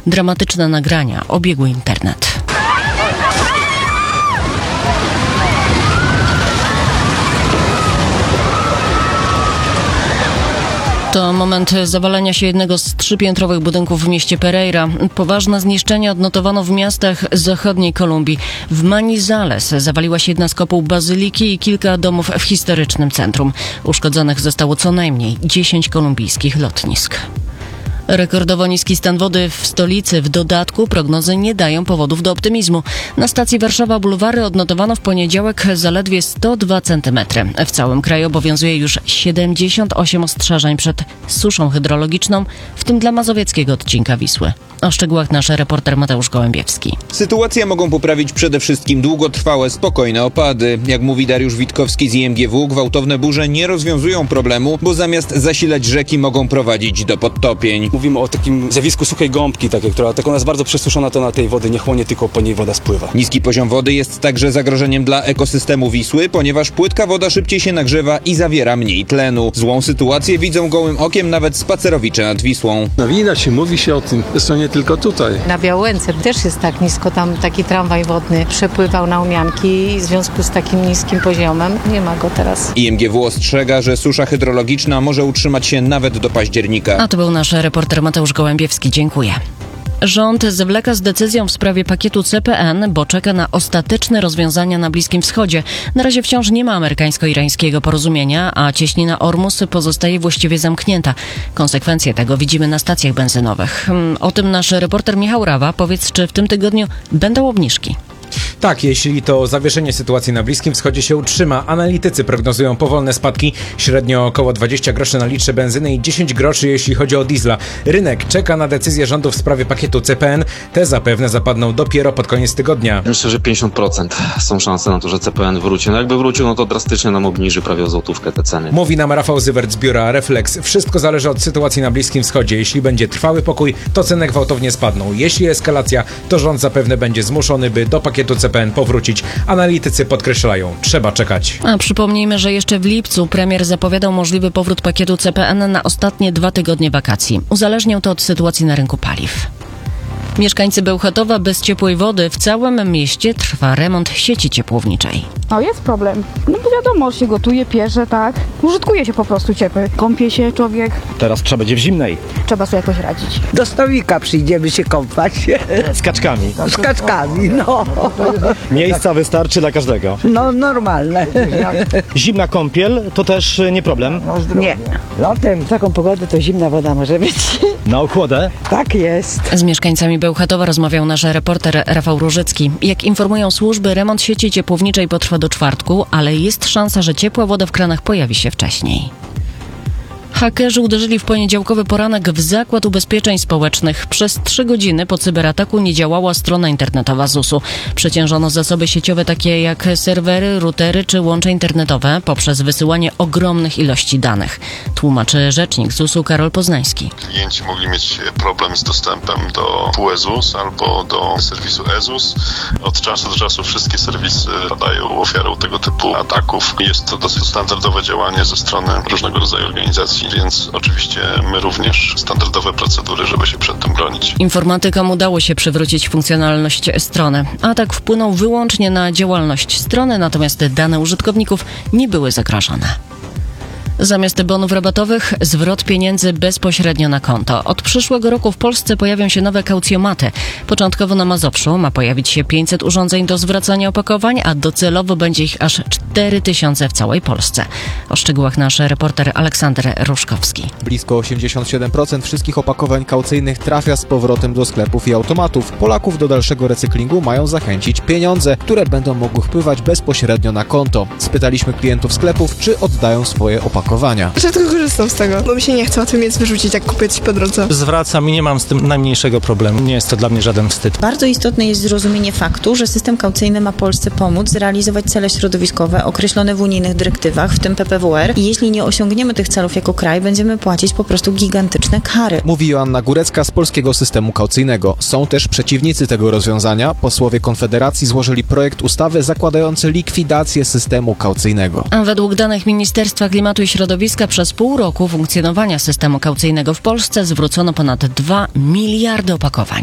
Dramatyczne nagrania obiegły internet. To moment zawalenia się jednego z 3-piętrowych budynków w mieście Pereira. Poważne zniszczenia odnotowano w miastach zachodniej Kolumbii. W Manizales zawaliła się jedna z kopuł bazyliki i kilka domów w historycznym centrum. Uszkodzonych zostało co najmniej 10 kolumbijskich lotnisk. Rekordowo niski stan wody w stolicy. W dodatku prognozy nie dają powodów do optymizmu. Na stacji Warszawa Bulwary odnotowano w poniedziałek zaledwie 102 cm. W całym kraju obowiązuje już 78 ostrzeżeń przed suszą hydrologiczną, w tym dla mazowieckiego odcinka Wisły. O szczegółach nasz reporter Mateusz Gołębiewski. Sytuację mogą poprawić przede wszystkim długotrwałe, spokojne opady. Jak mówi Dariusz Witkowski z IMGW, gwałtowne burze nie rozwiązują problemu, bo zamiast zasilać rzeki mogą prowadzić do podtopień. Mówimy o takim zjawisku suchej gąbki, która ona jest bardzo przesuszona, to na tej wody nie chłonie, tylko po niej woda spływa. Niski poziom wody jest także zagrożeniem dla ekosystemu Wisły, ponieważ płytka woda szybciej się nagrzewa i zawiera mniej tlenu. Złą sytuację widzą gołym okiem nawet spacerowicze nad Wisłą. Widać, mówi się o tym, zresztą nie tylko tutaj. Na Białęce też jest tak nisko, tam taki tramwaj wodny przepływał na Umianki i w związku z takim niskim poziomem nie ma go teraz. IMGW ostrzega, że susza hydrologiczna może utrzymać się nawet do października. A to był nasz reporter Mateusz Gołębiewski. Dziękuję. Rząd zwleka z decyzją w sprawie pakietu CPN, bo czeka na ostateczne rozwiązania na Bliskim Wschodzie. Na razie wciąż nie ma amerykańsko-irańskiego porozumienia, a cieśnina Ormus pozostaje właściwie zamknięta. Konsekwencje tego widzimy na stacjach benzynowych. O tym nasz reporter Michał Rawa. Powiedz, czy w tym tygodniu będą obniżki? Tak, jeśli to zawieszenie sytuacji na Bliskim Wschodzie się utrzyma. Analitycy prognozują powolne spadki, średnio około 20 groszy na litrze benzyny i 10 groszy jeśli chodzi o diesla. Rynek czeka na decyzję rządu w sprawie pakietu CPN. Te zapewne zapadną dopiero pod koniec tygodnia. Myślę, że 50% są szanse na to, że CPN wróci. No jakby wrócił, no to drastycznie nam obniży prawie o złotówkę te ceny. Mówi nam Rafał Zywert z biura Reflex. Wszystko zależy od sytuacji na Bliskim Wschodzie. Jeśli będzie trwały pokój, to ceny gwałtownie spadną. Jeśli eskalacja, to rząd zapewne będzie zmuszony, by do pakietu CPN powrócić. Analitycy podkreślają, trzeba czekać. A przypomnijmy, że jeszcze w lipcu premier zapowiadał możliwy powrót pakietu CPN na ostatnie 2 tygodnie wakacji. Uzależniał to od sytuacji na rynku paliw. Mieszkańcy Bełchatowa bez ciepłej wody. W całym mieście trwa remont sieci ciepłowniczej. No jest problem. No bo wiadomo, się gotuje, pierze, tak. Użytkuje się po prostu ciepły. Kąpie się człowiek. Teraz trzeba będzie w zimnej. Trzeba sobie jakoś radzić. Do stolika przyjdziemy się kąpać. Z kaczkami. Z kaczkami, no. Miejsca wystarczy dla każdego. No normalne. Zimna kąpiel to też nie problem. Nie. Latem taką pogodę to zimna woda może być. Na ochłodę? Tak jest. Z mieszkańcami Bełchatowa rozmawiał nasz reporter Rafał Różycki. Jak informują służby, remont sieci ciepłowniczej potrwa do czwartku, ale jest szansa, że ciepła woda w kranach pojawi się wcześniej. Hakerzy uderzyli w poniedziałkowy poranek w Zakład Ubezpieczeń Społecznych. Przez 3 godziny po cyberataku nie działała strona internetowa ZUS-u. Przeciężono zasoby sieciowe takie jak serwery, routery czy łącze internetowe poprzez wysyłanie ogromnych ilości danych. Tłumaczy rzecznik ZUS-u Karol Poznański. Klienci mogli mieć problem z dostępem do PUE-ZUS albo do serwisu e-ZUS. Od czasu do czasu wszystkie serwisy padają ofiarą tego typu ataków. Jest to dosyć standardowe działanie ze strony różnego rodzaju organizacji, więc oczywiście my również standardowe procedury, żeby się przed tym bronić. Informatykom udało się przywrócić funkcjonalność strony. Atak wpłynął wyłącznie na działalność strony, natomiast dane użytkowników nie były zagrożone. Zamiast bonów rabatowych, zwrot pieniędzy bezpośrednio na konto. Od przyszłego roku w Polsce pojawią się nowe kaucjomaty. Początkowo na Mazowszu ma pojawić się 500 urządzeń do zwracania opakowań, a docelowo będzie ich aż 4000 w całej Polsce. O szczegółach nasz reporter Aleksander Ruszkowski. Blisko 87% wszystkich opakowań kaucyjnych trafia z powrotem do sklepów i automatów. Polaków do dalszego recyklingu mają zachęcić pieniądze, które będą mogły wpływać bezpośrednio na konto. Spytaliśmy klientów sklepów, czy oddają swoje opakowania. Rzadko korzystam z tego, bo mi się nie chce o tym nic wyrzucić, jak kupię coś po drodze. Zwracam i nie mam z tym najmniejszego problemu. Nie jest to dla mnie żaden wstyd. Bardzo istotne jest zrozumienie faktu, że system kaucyjny ma Polsce pomóc zrealizować cele środowiskowe określone w unijnych dyrektywach, w tym PPWR. I jeśli nie osiągniemy tych celów jako kraj, będziemy płacić po prostu gigantyczne kary. Mówi Joanna Górecka z Polskiego Systemu Kaucyjnego. Są też przeciwnicy tego rozwiązania. Posłowie Konfederacji złożyli projekt ustawy zakładający likwidację systemu kaucyjnego. A według danych Ministerstwa Klimatu i Środowiska przez pół roku funkcjonowania systemu kaucyjnego w Polsce zwrócono ponad 2 miliardy opakowań.